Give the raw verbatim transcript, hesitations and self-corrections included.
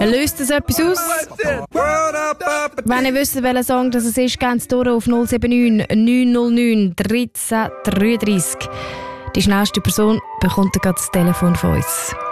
Löst das etwas aus? Wenn ihr wisst, welcher Song das ist, gebt es durch auf null sieben neun neun null neun eins drei drei drei. Die schnellste Person bekommt gerade das Telefon von uns.